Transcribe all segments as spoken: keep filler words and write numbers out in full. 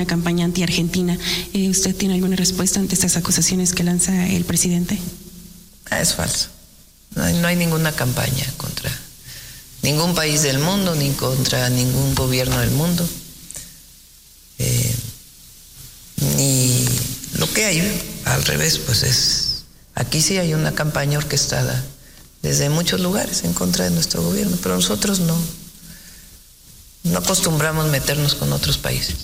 campaña anti-argentina. Eh, ¿Usted tiene alguna respuesta ante estas acusaciones que lanza el presidente? Ah, es falso. No hay, no hay ninguna campaña contra ningún país del mundo, ni contra ningún gobierno del mundo. Eh, ni lo que hay, al revés, pues es... Aquí sí hay una campaña orquestada desde muchos lugares en contra de nuestro gobierno, pero nosotros no, no acostumbramos meternos con otros países.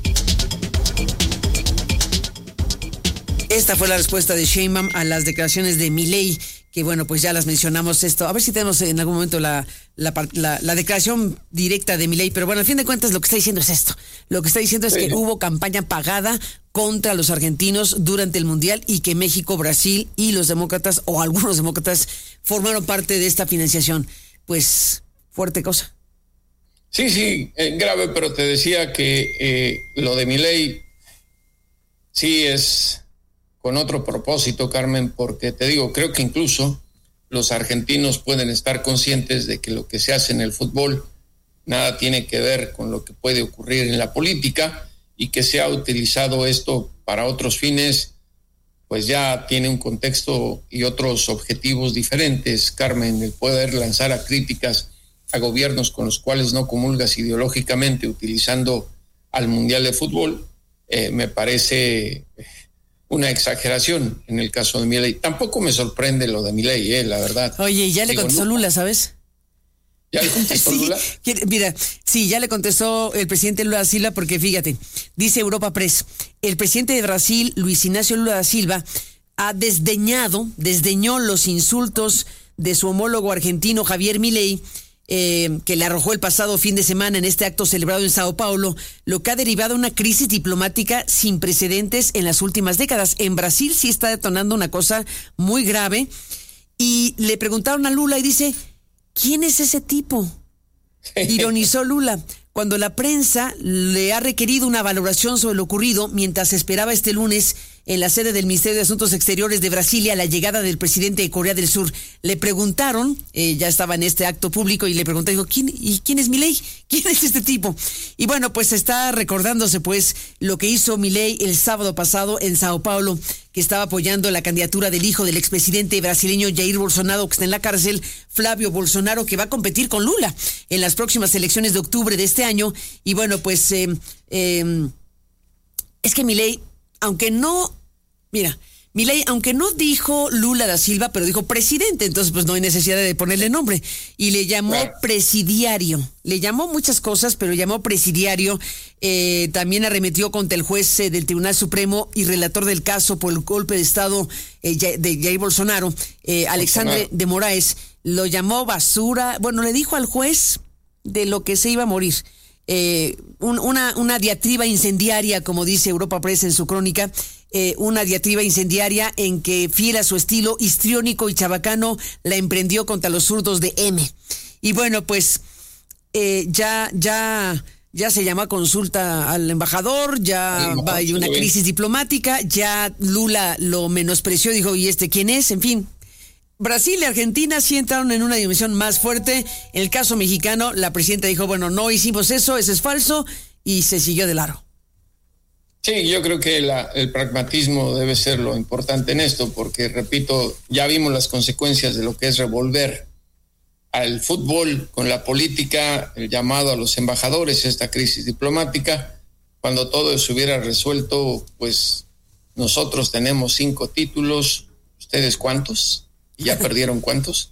Esta fue la respuesta de Sheinbaum a las declaraciones de Milei, que bueno, pues ya las mencionamos esto. A ver si tenemos en algún momento la, la, la, la declaración directa de Milei, pero bueno, al fin de cuentas lo que está diciendo es esto. Lo que está diciendo es que hubo campaña pagada contra los argentinos durante el Mundial y que México, Brasil y los demócratas, o algunos demócratas, formaron parte de esta financiación. Pues, fuerte cosa. Sí, sí, eh, grave, pero te decía que eh, lo de Milei sí es con otro propósito, Carmen, porque te digo, creo que incluso los argentinos pueden estar conscientes de que lo que se hace en el fútbol nada tiene que ver con lo que puede ocurrir en la política, y que se ha utilizado esto para otros fines, pues ya tiene un contexto y otros objetivos diferentes, Carmen. El poder lanzar a críticas a gobiernos con los cuales no comulgas ideológicamente utilizando al Mundial de Fútbol, eh, me parece una exageración en el caso de Milei. Tampoco me sorprende lo de Milei, eh, la verdad. Oye, ya le Digo, contestó no. Lula, ¿sabes? ¿Ya le contestó sí, Lula? Mira, sí, ya le contestó el presidente Lula da Silva, porque fíjate, dice Europa Press, el presidente de Brasil, Luis Ignacio Lula da Silva, ha desdeñado, desdeñó los insultos de su homólogo argentino Javier Milei, eh, que le arrojó el pasado fin de semana en este acto celebrado en Sao Paulo, lo que ha derivado una crisis diplomática sin precedentes en las últimas décadas. En Brasil sí está detonando una cosa muy grave, y le preguntaron a Lula y dice, ¿quién es ese tipo? Ironizó Lula, cuando la prensa le ha requerido una valoración sobre lo ocurrido mientras esperaba este lunes en la sede del Ministerio de Asuntos Exteriores de Brasilia la llegada del presidente de Corea del Sur. Le preguntaron, eh, ya estaba en este acto público, y le preguntó, dijo, ¿quién, ¿y quién es Milei? ¿Quién es este tipo? Y bueno, pues está recordándose pues lo que hizo Milei el sábado pasado en Sao Paulo, que estaba apoyando la candidatura del hijo del expresidente brasileño Jair Bolsonaro, que está en la cárcel, Flávio Bolsonaro, que va a competir con Lula en las próximas elecciones de octubre de este año. Y bueno, pues eh, eh, es que Milei, aunque no, mira, Milei, aunque no dijo Lula da Silva, pero dijo presidente, entonces pues no hay necesidad de ponerle nombre, y le llamó presidiario, le llamó muchas cosas, pero llamó presidiario. Eh, también arremetió contra el juez eh, del Tribunal Supremo y relator del caso por el golpe de Estado eh, de Jair Bolsonaro, eh, Alexandre de Moraes, lo llamó basura, bueno, le dijo al juez de lo que se iba a morir. Eh, un, una, una diatriba incendiaria, como dice Europa Press en su crónica, eh, una diatriba incendiaria en que, fiel a su estilo histriónico y chabacano, la emprendió contra los zurdos de M. Y bueno, pues eh, ya, ya, ya se llamó a consulta al embajador, ya sí, hay una crisis diplomática, ya Lula lo menospreció, dijo, ¿y este quién es? En fin. Brasil y Argentina sí entraron en una dimensión más fuerte. En el caso mexicano, la presidenta dijo, bueno, no hicimos eso, eso es falso, y se siguió de largo. Sí, yo creo que la, el pragmatismo debe ser lo importante en esto, porque, repito, ya vimos las consecuencias de lo que es revolver al fútbol con la política, el llamado a los embajadores, esta crisis diplomática. Cuando todo se hubiera resuelto, pues nosotros tenemos cinco títulos, ¿ustedes cuántos? ¿Y ya perdieron cuántos?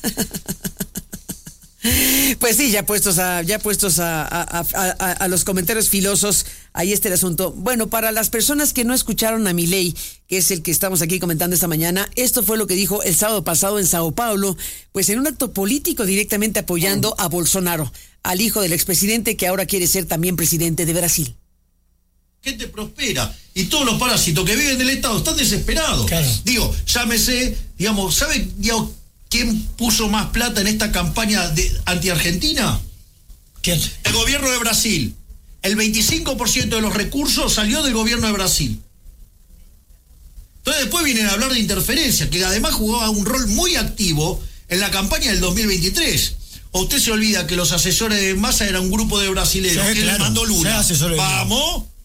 Pues sí, ya puestos a, ya puestos a, a, a, a, a los comentarios filosos, ahí está el asunto. Bueno, para las personas que no escucharon a Milei, que es el que estamos aquí comentando esta mañana, esto fue lo que dijo el sábado pasado en Sao Paulo, pues en un acto político directamente apoyando a Bolsonaro, al hijo del expresidente que ahora quiere ser también presidente de Brasil. Gente prospera, y todos los parásitos que viven del Estado están desesperados. Claro. Digo, llámese, digamos, ¿sabe digamos, quién puso más plata en esta campaña de anti-Argentina? ¿Quién? El gobierno de Brasil. El veinticinco por ciento de los recursos salió del gobierno de Brasil. Entonces después vienen a hablar de interferencia, que además jugaba un rol muy activo en la campaña del dos mil veintitrés. ¿O usted se olvida que los asesores de Massa eran un grupo de brasileños? Sí, que claro, le mandó Lula? Vamos.